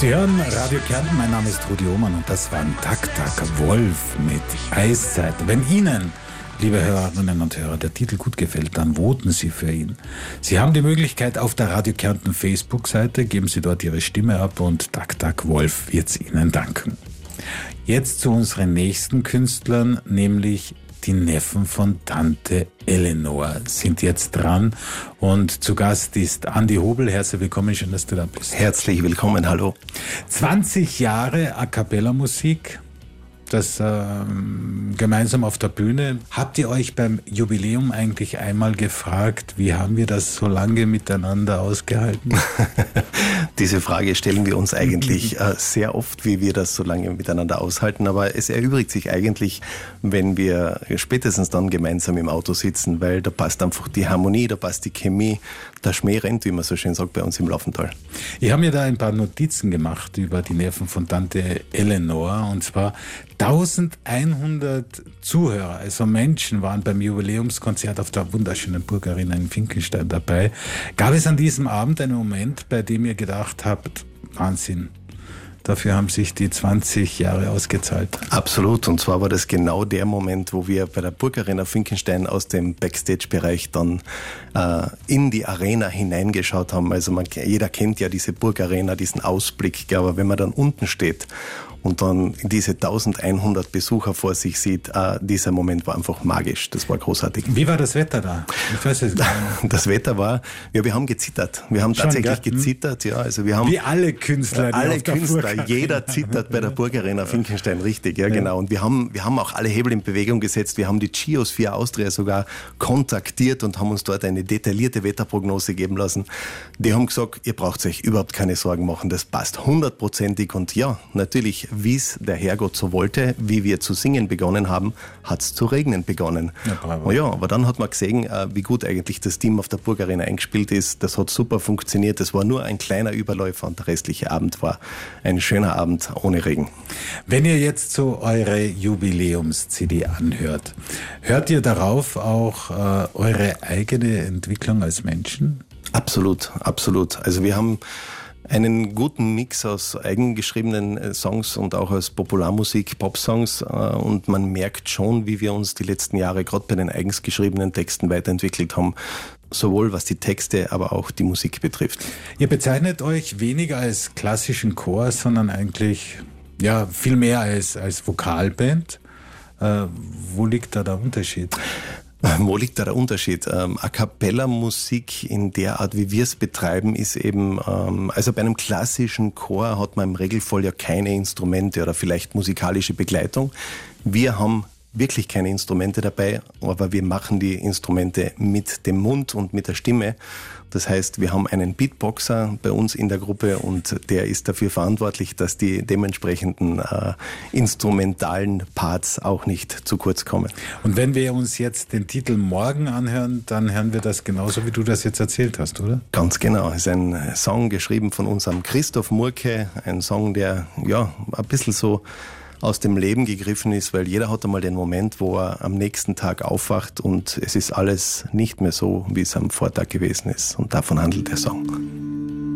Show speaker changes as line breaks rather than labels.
Sie hören Radio Kärnten, mein Name ist Rudi Ohmann und das war ein Tak Wolf mit Eiszeit. Wenn Ihnen, liebe Hörerinnen und Hörer, der Titel gut gefällt, dann voten Sie für ihn. Sie haben die Möglichkeit auf der Radio Kärnten Facebook-Seite, geben Sie dort Ihre Stimme ab und Tak Wolf wird Ihnen danken. Jetzt zu unseren nächsten Künstlern, nämlich die Neffen von Tante Eleonore sind jetzt dran und zu Gast ist Andi Hobel. Herzlich willkommen, schön, dass du da bist.
Herzlich willkommen, hallo.
20 Jahre A-Cappella-Musik, das gemeinsam auf der Bühne. Habt ihr euch beim Jubiläum eigentlich einmal gefragt, wie haben wir das so lange miteinander ausgehalten?
Diese Frage stellen wir uns eigentlich sehr oft, wie wir das so lange miteinander aushalten. Aber es erübrigt sich eigentlich, wenn wir spätestens dann gemeinsam im Auto sitzen, weil da passt einfach die Harmonie, da passt die Chemie. Der Schmäh rennt, wie man so schön sagt, bei uns im Laufental.
Ich habe mir da ein paar Notizen gemacht über die Neffen von Tante Eleonore. Und zwar 1100 Zuhörer, also Menschen, waren beim Jubiläumskonzert auf der wunderschönen Burgarena in Finkenstein dabei. Gab es an diesem Abend einen Moment, bei dem ihr gedacht habt, Wahnsinn, dafür haben sich die 20 Jahre ausgezahlt?
Absolut, und zwar war das genau der Moment, wo wir bei der Burgarena Finkenstein aus dem Backstage-Bereich dann in die Arena hineingeschaut haben. Also jeder kennt ja diese Burgarena, diesen Ausblick, aber wenn man dann unten steht und dann diese 1100 Besucher vor sich sieht, dieser Moment war einfach magisch. Das war großartig.
Wie war das Wetter da? Ich weiß es gar nicht.
Das Wetter war, ja, wir haben gezittert. Wir haben tatsächlich gezittert, ja. Also wir haben
wie alle Künstler.
Alle Künstler, jeder zittert bei der Burgarena Finkenstein, richtig, ja, genau. Und wir haben auch alle Hebel in Bewegung gesetzt. Wir haben die Geosphere Austria sogar kontaktiert und haben uns dort eine detaillierte Wetterprognose geben lassen. Die haben gesagt, ihr braucht euch überhaupt keine Sorgen machen, das passt 100%ig. Und ja, natürlich, wie es der Herrgott so wollte, wie wir zu singen begonnen haben, hat es zu regnen begonnen. Ja, bravo. Ja, aber dann hat man gesehen, wie gut eigentlich das Team auf der Burgarena eingespielt ist. Das hat super funktioniert. Es war nur ein kleiner Überläufer und der restliche Abend war ein schöner Abend ohne Regen.
Wenn ihr jetzt so eure Jubiläums-CD anhört, hört ihr darauf auch eure eigene Entwicklung als Menschen?
Absolut, absolut. Also wir haben einen guten Mix aus eigengeschriebenen Songs und auch aus Popularmusik, Popsongs, und man merkt schon, wie wir uns die letzten Jahre gerade bei den eigens geschriebenen Texten weiterentwickelt haben, sowohl was die Texte, aber auch die Musik betrifft.
Ihr bezeichnet euch weniger als klassischen Chor, sondern eigentlich ja viel mehr als Vokalband. Wo liegt da der Unterschied?
Wo liegt da der Unterschied? A-Cappella-Musik in der Art, wie wir es betreiben, ist eben, also bei einem klassischen Chor hat man im Regelfall ja keine Instrumente oder vielleicht musikalische Begleitung. Wir haben wirklich keine Instrumente dabei, aber wir machen die Instrumente mit dem Mund und mit der Stimme. Das heißt, wir haben einen Beatboxer bei uns in der Gruppe und der ist dafür verantwortlich, dass die dementsprechenden instrumentalen Parts auch nicht zu kurz kommen.
Und wenn wir uns jetzt den Titel Morgen anhören, dann hören wir das genauso, wie du das jetzt erzählt hast, oder?
Ganz genau. Es ist ein Song geschrieben von unserem Christoph Murke, ein Song, der ja ein bisschen so aus dem Leben gegriffen ist, weil jeder hat einmal den Moment, wo er am nächsten Tag aufwacht und es ist alles nicht mehr so, wie es am Vortag gewesen ist. Und davon handelt der Song.